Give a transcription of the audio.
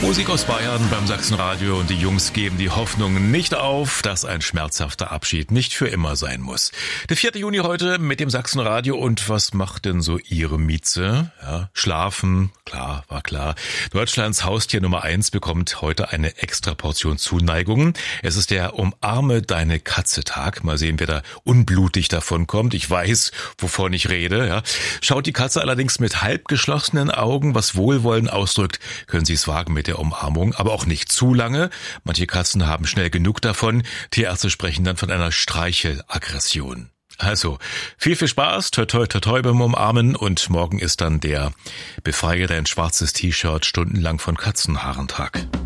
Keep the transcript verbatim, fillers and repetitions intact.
Musik aus Bayern beim Sachsenradio und die Jungs geben die Hoffnung nicht auf, dass ein schmerzhafter Abschied nicht für immer sein muss. Der vierte Juni heute mit dem Sachsenradio und was macht denn so Ihre Mieze? Ja, schlafen, klar, war klar. Deutschlands Haustier Nummer eins bekommt heute eine extra Portion Zuneigung. Es ist der Umarme deine Katze Tag. Mal sehen, wer da unblutig davon kommt. Ich weiß, wovon ich rede. Ja. Schaut die Katze allerdings mit halb geschlossenen Augen, was Wohlwollen ausdrückt, können Sie es wagen mit der Umarmung, aber auch nicht zu lange. Manche Katzen haben schnell genug davon. Tierärzte sprechen dann von einer Streichelaggression. Also, viel, viel Spaß, toi, toi, toi, toi beim Umarmen und morgen ist dann der Befreie dein schwarzes T-Shirt stundenlang von Katzenhaaren Tag.